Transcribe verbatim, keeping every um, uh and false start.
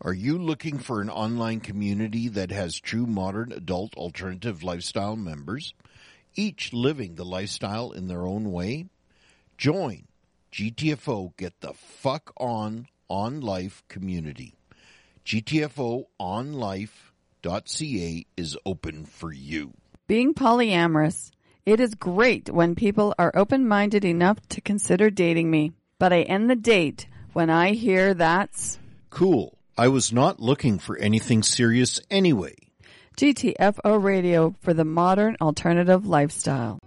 Are you looking for an online community that has true modern adult alternative lifestyle members, each living the lifestyle in their own way? Join G T F O Get the Fuck On On Life community. G T F O on life dot c a is open for you. Being polyamorous, it is great when people are open-minded enough to consider dating me, but I end the date when I hear that's cool. I was not looking for anything serious anyway. G T F O Radio for the modern alternative lifestyle.